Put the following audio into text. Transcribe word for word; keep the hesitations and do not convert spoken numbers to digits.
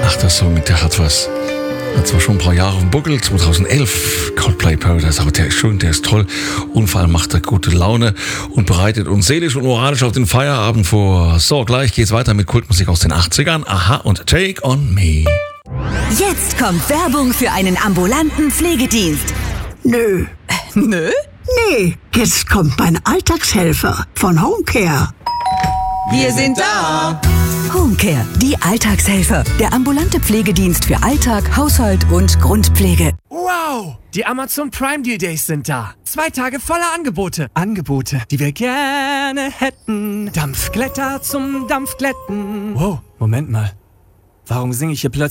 Ach, der Song, der hat was. Hat zwar schon ein paar Jahre auf dem Buckel, zweitausendelf, Coldplay Paradise, aber der ist schön, der ist toll und vor allem macht er gute Laune und bereitet uns seelisch und moralisch auf den Feierabend vor. So, gleich geht's weiter mit Kultmusik aus den achtzigern. Aha und Take on Me. Jetzt kommt Werbung für einen ambulanten Pflegedienst. Nö. Nö? Nee, jetzt kommt mein Alltagshelfer von Homecare. Wir sind da! Homecare, die Alltagshelfer. Der ambulante Pflegedienst für Alltag, Haushalt und Grundpflege. Wow! Die Amazon Prime Deal Days sind da. Zwei Tage voller Angebote. Angebote, die wir gerne hätten. Dampfglätter zum Dampfglätten. Wow, Moment mal. Warum singe ich hier plötzlich